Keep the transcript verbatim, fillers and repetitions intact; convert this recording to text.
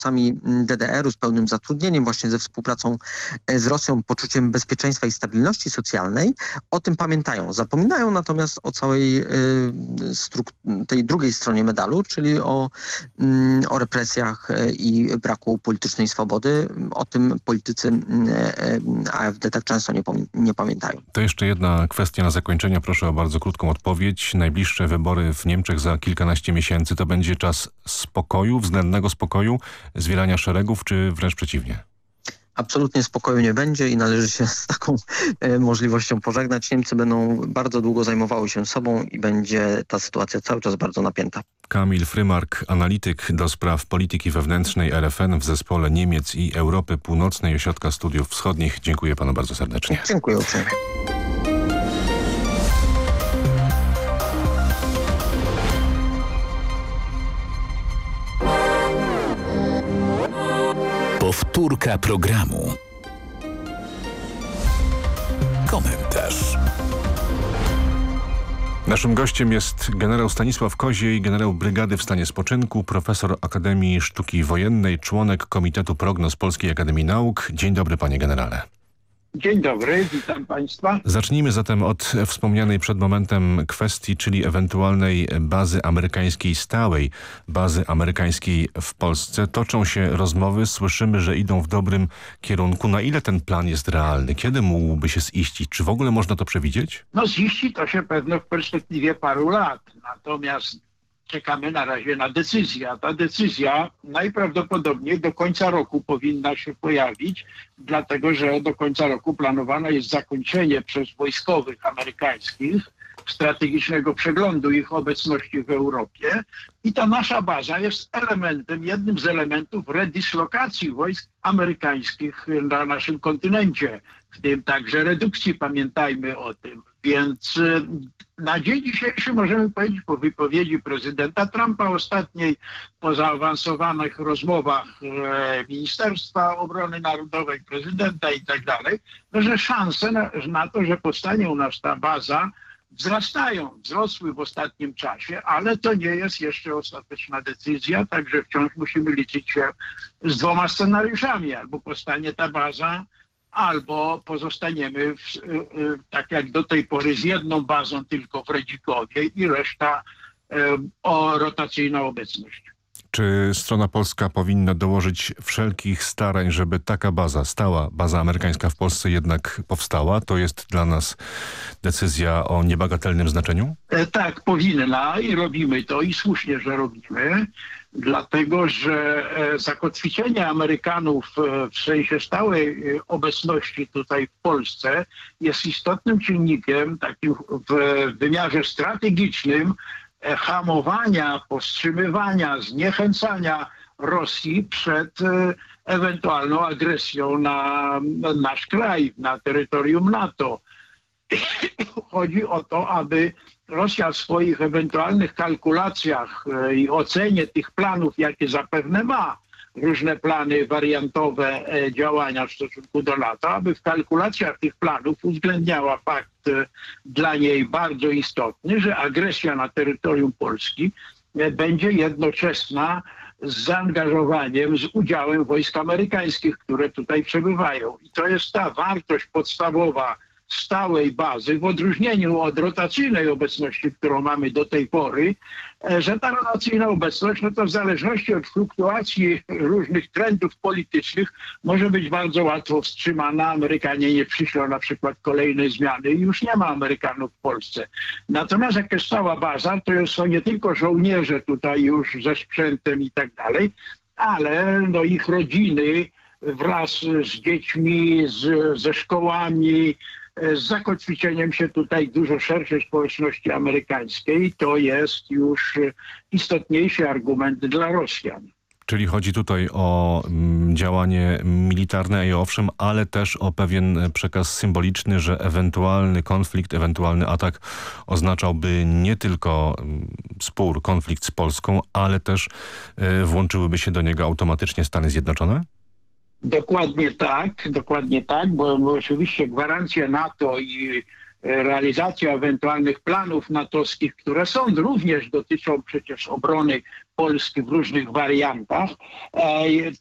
uchodźcami D D R u z pełnym zatrudnieniem, właśnie ze współpracą z Rosją, poczuciem bezpieczeństwa i stabilności socjalnej, o tym pamiętają. Zapominają natomiast o całej tej drugiej stronie medalu, czyli o, o represjach i braku politycznej swobody. O tym politycy A F D tak często nie, nie pamiętają. To jeszcze jedna kwestia na zakończenie. Proszę o bardzo krótką odpowiedź. Najbliższe wybory w Niemczech za kilkanaście miesięcy to będzie czas spokoju, względnego spokoju, zwierania szeregów, czy wręcz przeciwnie? Absolutnie spokoju nie będzie i należy się z taką e, możliwością pożegnać. Niemcy będą bardzo długo zajmowały się sobą i będzie ta sytuacja cały czas bardzo napięta. Kamil Frymark, analityk do spraw polityki wewnętrznej R F N w zespole Niemiec i Europy Północnej Ośrodka Studiów Wschodnich. Dziękuję panu bardzo serdecznie. Dziękuję uprzejmie. Powtórka programu. Komentarz. Naszym gościem jest generał Stanisław Koziej, generał brygady w stanie spoczynku, profesor Akademii Sztuki Wojennej, członek Komitetu Prognoz Polskiej Akademii Nauk. Dzień dobry, panie generale. Dzień dobry, witam państwa. Zacznijmy zatem od wspomnianej przed momentem kwestii, czyli ewentualnej bazy amerykańskiej, stałej bazy amerykańskiej w Polsce. Toczą się rozmowy, słyszymy, że idą w dobrym kierunku. Na ile ten plan jest realny? Kiedy mógłby się ziścić? Czy w ogóle można to przewidzieć? No ziści to się pewno w perspektywie paru lat. Natomiast czekamy na razie na decyzję, a ta decyzja najprawdopodobniej do końca roku powinna się pojawić, dlatego że do końca roku planowane jest zakończenie przez wojskowych amerykańskich strategicznego przeglądu ich obecności w Europie i ta nasza baza jest elementem, jednym z elementów redyslokacji wojsk amerykańskich na naszym kontynencie, w tym także redukcji, pamiętajmy o tym. Więc na dzień dzisiejszy możemy powiedzieć po wypowiedzi prezydenta Trumpa ostatniej, po zaawansowanych rozmowach e, Ministerstwa Obrony Narodowej, prezydenta i tak dalej, że szanse na, na to, że powstanie u nas ta baza, wzrastają, wzrosły w ostatnim czasie, ale to nie jest jeszcze ostateczna decyzja, także wciąż musimy liczyć się z dwoma scenariuszami. Albo powstanie ta baza, albo pozostaniemy w, tak jak do tej pory z jedną bazą tylko w Redzikowie i reszta o rotacyjna obecność. Czy strona polska powinna dołożyć wszelkich starań, żeby taka baza, stała baza amerykańska w Polsce jednak powstała? To jest dla nas decyzja o niebagatelnym znaczeniu? E, tak, powinna i robimy to i słusznie, że robimy. Dlatego, że zakotwiczenie Amerykanów w sensie stałej obecności tutaj w Polsce jest istotnym czynnikiem takim w wymiarze strategicznym hamowania, powstrzymywania, zniechęcania Rosji przed ewentualną agresją na nasz kraj, na terytorium NATO. Chodzi o to, aby Rosja w swoich ewentualnych kalkulacjach i ocenie tych planów, jakie zapewne ma, różne plany wariantowe działania w stosunku do NATO, aby w kalkulacjach tych planów uwzględniała fakt dla niej bardzo istotny, że agresja na terytorium Polski będzie jednoczesna z zaangażowaniem, z udziałem wojsk amerykańskich, które tutaj przebywają. I to jest ta wartość podstawowa stałej bazy, w odróżnieniu od rotacyjnej obecności, którą mamy do tej pory, że ta rotacyjna obecność, no to w zależności od fluktuacji różnych trendów politycznych może być bardzo łatwo wstrzymana. Amerykanie nie przyślą na przykład kolejnej zmiany i już nie ma Amerykanów w Polsce. Natomiast jak jest stała baza, to są nie tylko żołnierze tutaj już ze sprzętem i tak dalej, ale no ich rodziny wraz z dziećmi, z, ze szkołami, z zakotwiczeniem się tutaj dużo szerszej społeczności amerykańskiej, to jest już istotniejszy argument dla Rosjan. Czyli chodzi tutaj o mm, działanie militarne, i owszem, ale też o pewien przekaz symboliczny, że ewentualny konflikt, ewentualny atak oznaczałby nie tylko mm, spór, konflikt z Polską, ale też y, włączyłyby się do niego automatycznie Stany Zjednoczone? Dokładnie tak, dokładnie tak, bo, bo oczywiście gwarancje NATO i realizacja ewentualnych planów natowskich, które są również dotyczą przecież obrony Polski w różnych wariantach,